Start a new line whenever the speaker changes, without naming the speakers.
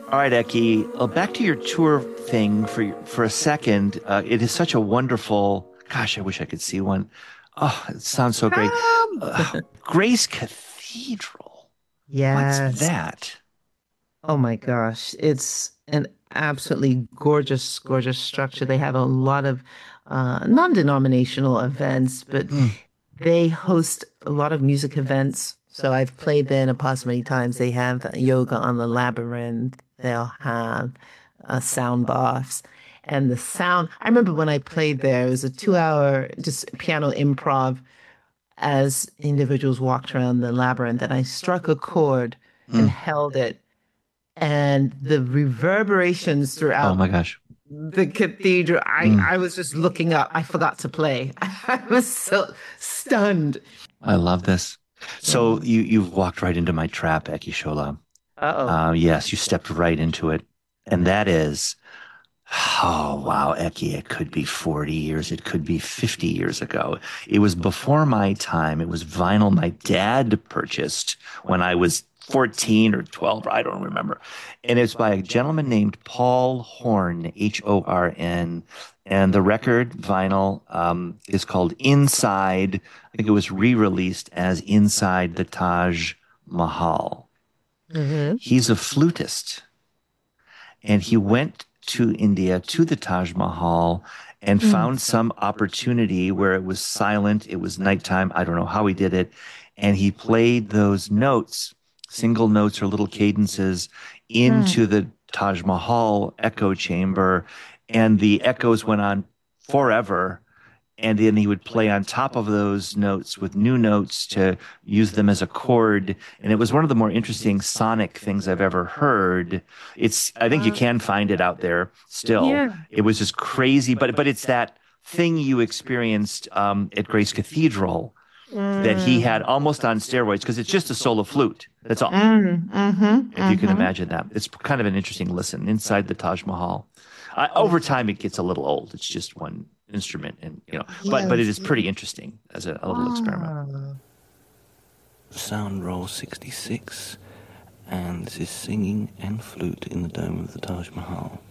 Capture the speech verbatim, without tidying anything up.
All right, Eki, uh, back to your tour thing for for a second. Uh, it is such a wonderful. Gosh, I wish I could see one. Oh, it sounds so great.
Come.
Uh, Grace Cathedral. What's
Yes.
that?
Oh my gosh. It's an absolutely gorgeous, gorgeous structure. They have a lot of uh, non-denominational events, but
Hmm.
they host a lot of music events. So I've played there in a past many times. They have yoga on the labyrinth. They'll have uh, sound baths. And the sound, I remember when I played there, it was a two hour just piano improv as individuals walked around the labyrinth. And I struck a chord and
Hmm.
held it. And the reverberations
Oh
throughout
my gosh.
the cathedral, I,
Hmm.
I was just looking up. I forgot to play. I was so stunned.
I love this. So
Mm.
you you've walked right into my trap, Eki Shola.
Uh-oh.
Uh, yes, you stepped right into it, and that is. Oh, wow, Eki, it could be forty years. It could be fifty years ago. It was before my time. It was vinyl my dad purchased when I was fourteen or twelve. I don't remember. And it's by a gentleman named Paul Horn, H O R N. And the record vinyl um, is called Inside. I think it was re-released as Inside the Taj Mahal.
Hmm.
He's a flutist and he went to India to the Taj Mahal and
Mm.
found some opportunity where it was silent, it was nighttime. I don't know how he did it. And he played those notes, single notes or little cadences, into
Mm.
the Taj Mahal echo chamber. And the echoes went on forever, and then he would play on top of those notes with new notes to use them as a chord. And it was one of the more interesting sonic things I've ever heard. It's, I think you
Uh,
can find it out there still.
yeah.
It was just crazy, but but it's that thing you experienced um, at Grace Cathedral that he had
Mm.
almost on steroids because it's just a solo flute. That's all.
Mm. Mm-hmm.
If you can
Mm-hmm.
imagine that, it's kind of an interesting listen inside the Taj Mahal. Uh, over time, it gets a little old. It's just one instrument, and you know, but but it
Yes.
is pretty interesting as a, a little experiment.
Ah.
Sound roll sixty-six, and this is singing and flute in the dome of the Taj Mahal.